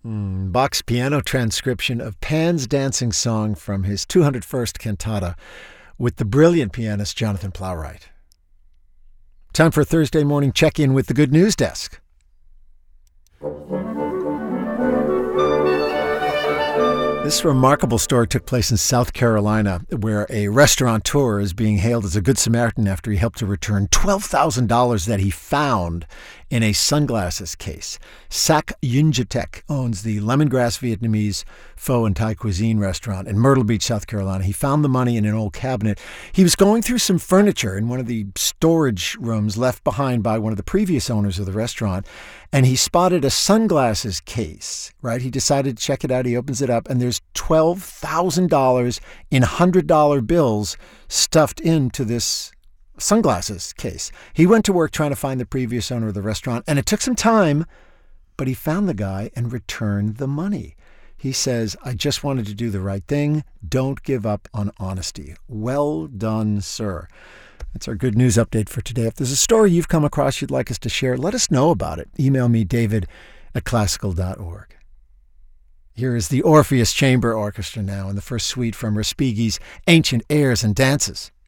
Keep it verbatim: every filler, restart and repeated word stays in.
Mm, Bach's piano transcription of Pan's dancing song from his two hundred first cantata with the brilliant pianist Jonathan Plowright. Time for a Thursday morning check-in with the Good News Desk. This remarkable story took place in South Carolina, where a restaurateur is being hailed as a good Samaritan after he helped to return twelve thousand dollars that he found in a sunglasses case. Sac Yunjatek owns the Lemongrass Vietnamese Pho and Thai cuisine restaurant in Myrtle Beach, South Carolina. He found the money in an old cabinet. He was going through some furniture in one of the storage rooms left behind by one of the previous owners of the restaurant, and he spotted a sunglasses case, right? He decided to check it out. He opens it up, and there's twelve thousand dollars in one hundred dollar bills stuffed into this sunglasses case. He went to work trying to find the previous owner of the restaurant, and it took some time, but he found the guy and returned the money. He says, "I just wanted to do the right thing. Don't give up on honesty." Well done, sir. That's our good news update for today. If there's a story you've come across you'd like us to share, let us know about it. Email me, david at classical dot org. Here is the Orpheus Chamber Orchestra now in the first suite from Respighi's Ancient Airs and Dances.